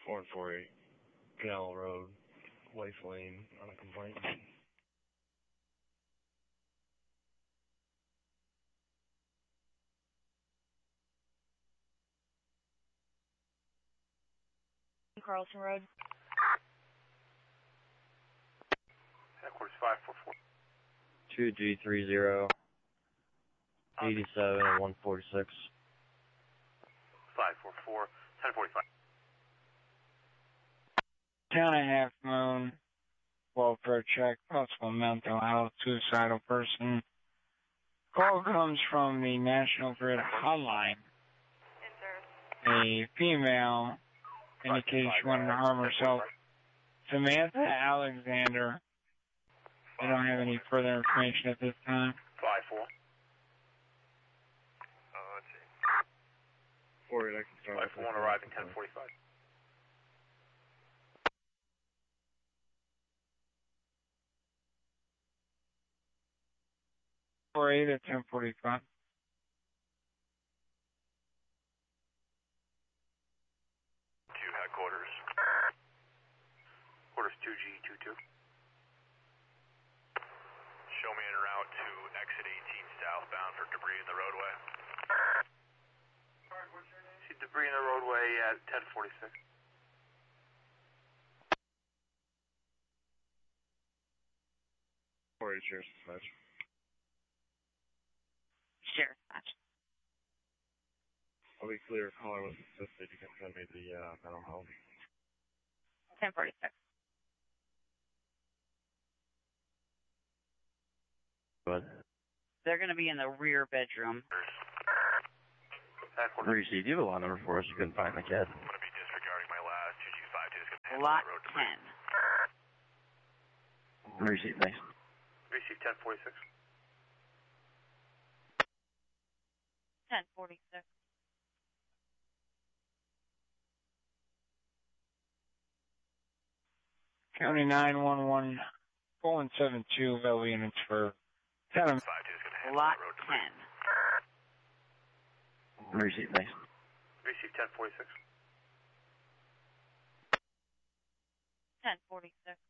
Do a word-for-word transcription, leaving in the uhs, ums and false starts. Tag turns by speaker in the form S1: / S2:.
S1: four forty, Canal Road, Waste Lane, on a complaint.
S2: Carlson Road.
S3: Headquarters five four four.
S1: two G three zero, eighty-seven and one forty-six.
S3: five four four, ten forty-five.
S4: Town and Half Moon, welfare check, possible mental health, suicidal person. Call comes from the National Grid hotline. A female indicates she wanted to harm herself. Samantha Alexander. I don't have any further information at this time.
S3: five four. Uh, let's see.
S1: forty, I can start.
S3: five four one arriving, ten forty-five.
S4: four eight at ten forty-five.
S3: Two headquarters. Quarters two G two two. Show me en route to exit eighteen southbound for debris in the roadway. Alright, what's your name? See debris in the roadway at ten forty-six.
S1: forty, Sheriff's Dispatch.
S2: Sheriff's Dispatch.
S1: I'll be clear, caller was assisted. You can send me the uh, mental health.
S2: ten forty-six.
S1: What?
S2: They're going to be in the rear bedroom.
S1: Reese, do you have a lot number for us? You couldn't find the kid.
S3: I'm going to be disregarding my last two G five two.
S2: Lot ten.
S1: Reese, thanks.
S3: Receive ten forty-six.
S2: ten forty-six.
S4: County nine one one, colon seven two, available units for ten.
S2: Lot ten.
S1: Reese, thanks.
S3: Receive ten forty-six.
S2: ten forty-six.